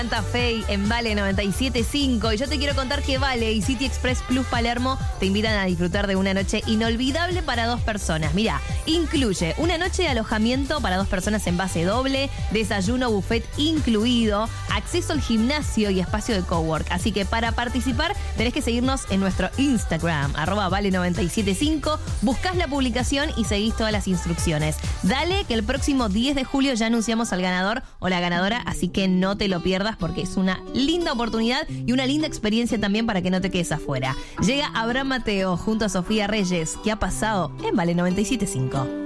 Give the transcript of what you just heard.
Santa Fe en Vale 97.5 y yo te quiero contar que Vale y City Express Plus Palermo te invitan a disfrutar de una noche inolvidable para 2 personas. Mira, incluye una noche de alojamiento para 2 personas en base doble, desayuno buffet incluido, acceso al gimnasio y espacio de cowork. Así que para participar tenés que seguirnos en nuestro Instagram, @vale975, buscás la publicación y seguís todas las instrucciones. Dale que el próximo 10 de julio ya anunciamos al ganador o la ganadora, así que no te lo pierdas porque es una linda oportunidad y una linda experiencia también para que no te quedes afuera. Llega Abraham Mateo junto a Sofía Reyes. ¿Qué ha pasado? En Vale 97.5.